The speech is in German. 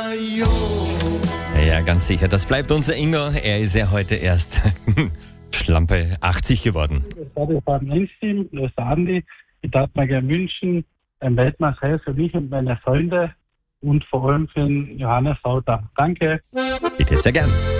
Ja, ganz sicher. Das bleibt unser Ingo. Er ist ja heute erst Schlampe 80 geworden. Das war ein Endstim, das ist der Andi. Ich darf mir gerne wünschen, ein Weltmeister für mich und meine Freunde und vor allem für den Johannes Sauter. Danke. Bitte sehr gern.